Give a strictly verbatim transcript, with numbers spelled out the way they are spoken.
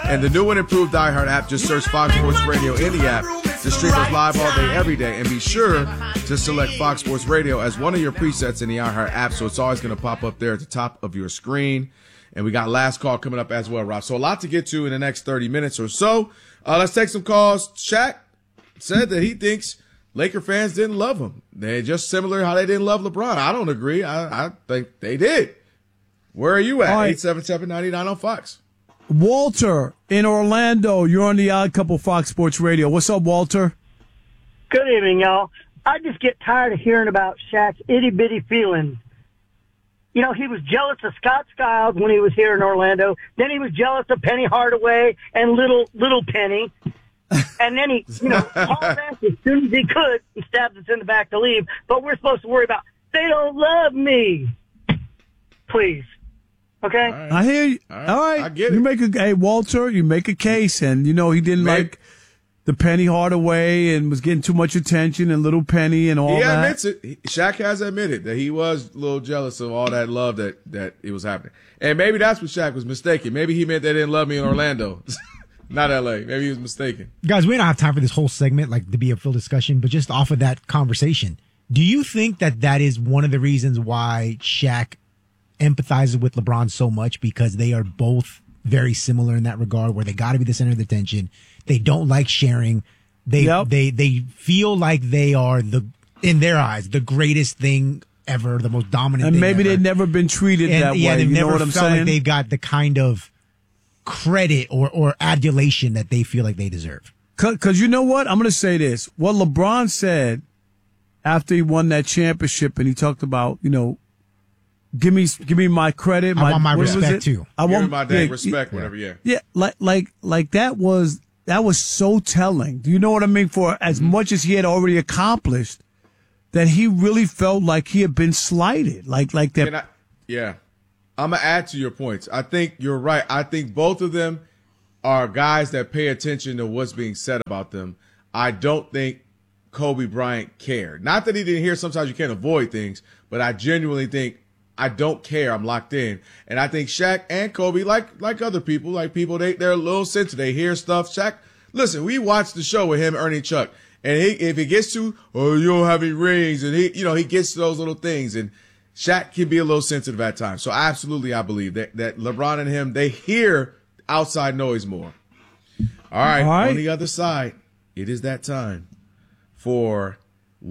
And the new and improved iHeart app, just search Fox Sports Radio in the app to stream us live all day, every day. And be sure to select Fox Sports Radio as one of your presets in the iHeart app, so it's always going to pop up there at the top of your screen. And we got last call coming up as well, Rob. So a lot to get to in the next thirty minutes or so. Uh, let's take some calls. Shaq said that he thinks Laker fans didn't love him. They're just similar how they didn't love LeBron. I don't agree. I, I think they did. Where are you at? Right. eight seven seven, nine nine on Fox. Walter in Orlando. You're on the Odd Couple Fox Sports Radio. What's up, Walter? Good evening, y'all. I just get tired of hearing about Shaq's itty-bitty feelings. You know, he was jealous of Scott Skiles when he was here in Orlando. Then he was jealous of Penny Hardaway and little little Penny. And then he, you know, hauled ass as soon as he could and stabbed us in the back to leave. But we're supposed to worry about, they don't love me. Please. Okay? All right. I hear you. All right. All right. I get you it. make a, hey, Walter, you make a case. And, you know, he didn't Maybe. like the Penny Hardaway and was getting too much attention and little Penny and all He that. admits it. He- Shaq has admitted that he was a little jealous of all that love that, that it was happening. And maybe that's what Shaq was mistaken. Maybe he meant they didn't love me in Orlando. Not L A. Maybe he was mistaken. Guys, we don't have time for this whole segment, like to be a full discussion, but just off of that conversation, do you think that that is one of the reasons why Shaq empathizes with LeBron so much, because they are both very similar in that regard, where they got to be the center of the attention. They don't like sharing. They Yep. they they feel like they are the, in their eyes, the greatest thing ever, the most dominant. And thing maybe ever. they've never been treated and, that yeah, way. they've You never know what I'm felt saying? like they've got the kind of credit or or adulation that they feel like they deserve. Because you know what? I'm going to say this. What LeBron said after he won that championship, and he talked about, you know, give me give me my credit. I My, want my what was respect it? too. I Give want him my dang yeah, respect, yeah. whatever, yeah. Yeah, like like like that was that was so telling. Do you know what I mean? For as Mm-hmm. much as he had already accomplished, that he really felt like he had been slighted. Like like that. Can I, yeah. I'm going to add to your points. I think you're right. I think both of them are guys that pay attention to what's being said about them. I don't think Kobe Bryant cared. Not that he didn't hear. Sometimes you can't avoid things, but I genuinely think I don't care. I'm locked in. And I think Shaq and Kobe, like like other people, like people, they, they're a little sensitive. They hear stuff. Shaq, listen, we watched the show with him, Ernie Chuck. And he, if it gets to, oh, you don't have any rings, and he, you know, he gets to those little things. And Shaq can be a little sensitive at times. So absolutely, I believe that, that LeBron and him, they hear outside noise more. All right, All right. on the other side, it is that time for